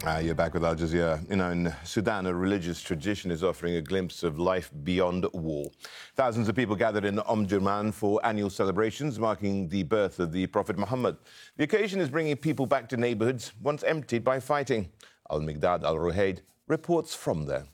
You're back with Al Jazeera. In Sudan, a religious tradition is offering a glimpse of life beyond war. Thousands of people gathered in Omdurman for annual celebrations marking the birth of the Prophet Muhammad. The occasion is bringing people back to neighbourhoods once emptied by fighting. Al-Miqdad Al-Ruhaid reports from there.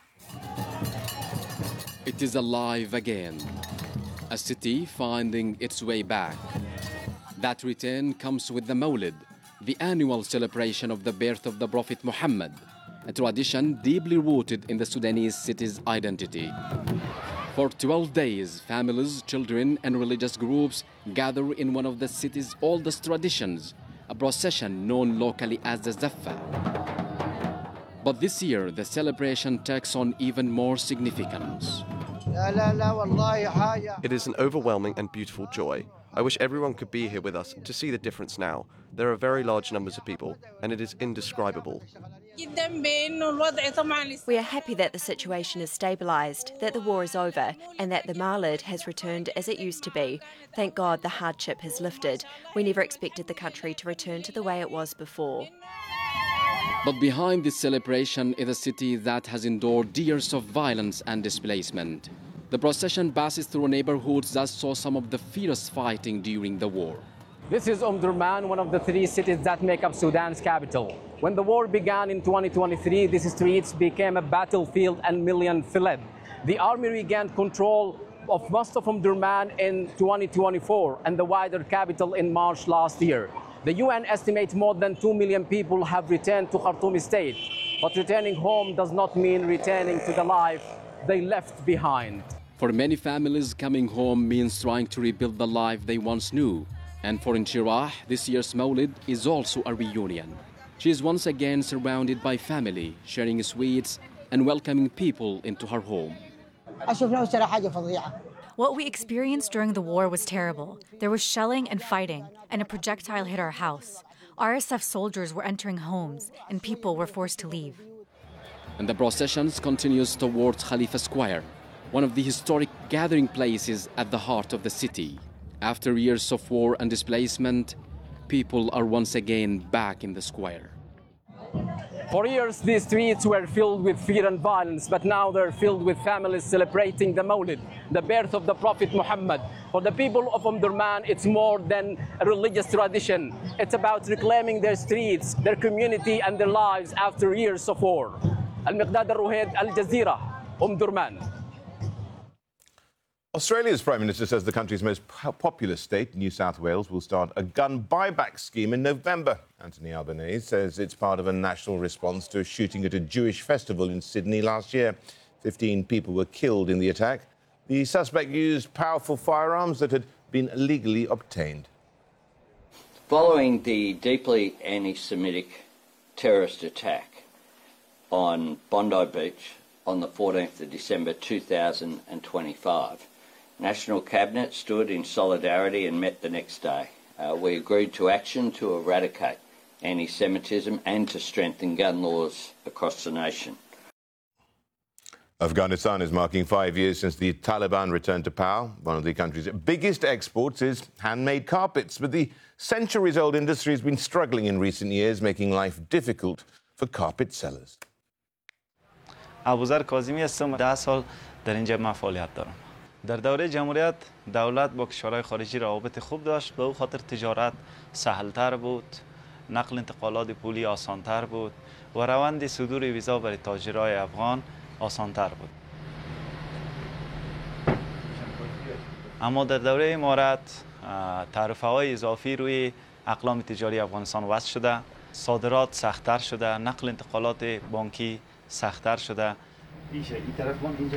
It is alive again. A city finding its way back. That return comes with the Mawlid, the annual celebration of the birth of the Prophet Muhammad, a tradition deeply rooted in the Sudanese city's identity. For 12 days, families, children, and religious groups gather in one of the city's oldest traditions, a procession known locally as the Zaffa. But this year, the celebration takes on even more significance. It is an overwhelming and beautiful joy. I wish everyone could be here with us to see the difference now. There are very large numbers of people, and it is indescribable. We are happy that the situation is stabilised, that the war is over, and that the Mawlid has returned as it used to be. Thank God the hardship has lifted. We never expected the country to return to the way it was before. But behind this celebration is a city that has endured years of violence and displacement. The procession passes through neighborhoods that saw some of the fierce fighting during the war. This is Omdurman, one of the 3 cities that make up Sudan's capital. When the war began in 2023, these streets became a battlefield and millions fled. The army regained control of most of Omdurman in 2024 and the wider capital in March last year. The UN estimates more than 2 million people have returned to Khartoum state. But returning home does not mean returning to the life they left behind. For many families, coming home means trying to rebuild the life they once knew. And for Inshirah, this year's Mawlid is also a reunion. She is once again surrounded by family, sharing sweets and welcoming people into her home. What we experienced during the war was terrible. There was shelling and fighting, and a projectile hit our house. RSF soldiers were entering homes, and people were forced to leave. And the processions continues towards Khalifa Square, one of the historic gathering places at the heart of the city. After years of war and displacement, people are once again back in the square. For years, these streets were filled with fear and violence, but now they're filled with families celebrating the Mawlid, the birth of the Prophet Muhammad. For the people of Omdurman, it's more than a religious tradition. It's about reclaiming their streets, their community, and their lives after years of war. Al-Miqdad Al-Ruhaid, Al Jazeera, Omdurman. Australia's Prime Minister says the country's most populous state, New South Wales, will start a gun buyback scheme in November. Anthony Albanese says it's part of a national response to a shooting at a Jewish festival in Sydney last year. 15 people were killed in the attack. The suspect used powerful firearms that had been illegally obtained. Following the deeply anti-Semitic terrorist attack on Bondi Beach on the 14th of December 2025, National Cabinet stood in solidarity and met the next day. We agreed to action to eradicate anti-Semitism and to strengthen gun laws across the nation. Afghanistan is marking 5 years since the Taliban returned to power. One of the country's biggest exports is handmade carpets, but the centuries-old industry has been struggling in recent years, making life difficult for carpet sellers. ابوذر کاظمی هستم 10 سال در اینجا من فعالیت دارم. در دوره جمهوریت دولت با کشورهای خارجی روابط خوب داشت، به او خاطر تجارت سهل‌تر بود، نقل انتقالات پولی آسان‌تر بود و روند صدور ویزا برای تاجرای افغان آسان‌تر بود. اما در دوره امارت تعرفه‌های اضافی روی اقلام تجاری افغانستان وضع شده، صادرات سخت‌تر شده، نقل انتقالات بانکی سخت‌تر شده. این طرف اینجا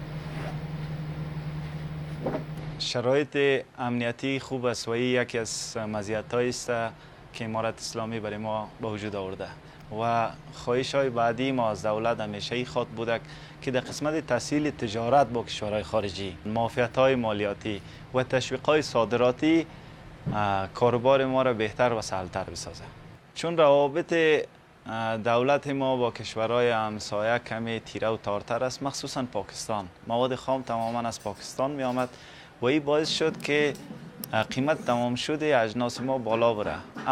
شرایط امنیتی خوب است و این یکی از مزیت‌هایی است که امارت اسلامی برای ما به وجود آورده و خواهش‌های بعدی ما از دولت همیشه خواهد بود که در قسمت تسهیل تجارت با کشورهای خارجی، معافیت‌های مالیاتی و تشویق‌های صادراتی کاروبار ما را بهتر و سهل‌تر بسازه. چون روابط دولت ما با کشورهای همسایه کمی تیره و تارتر است، مخصوصا پاکستان. مواد خام تماما از پاکستان می آمد و این باعث شد که قیمت تمام شده اجناس ما بالا بره.